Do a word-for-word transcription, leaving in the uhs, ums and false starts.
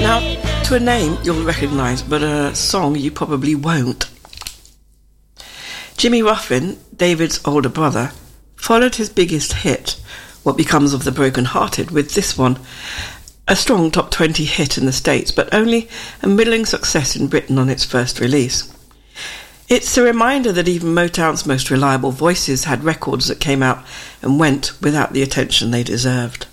Now, to a name you'll recognise, but a song you probably won't. Jimmy Ruffin, David's older brother, followed his biggest hit, What Becomes of the Broken Hearted, with this one, a strong top twenty hit in the States, but only a middling success in Britain on its first release. It's a reminder that even Motown's most reliable voices had records that came out and went without the attention they deserved.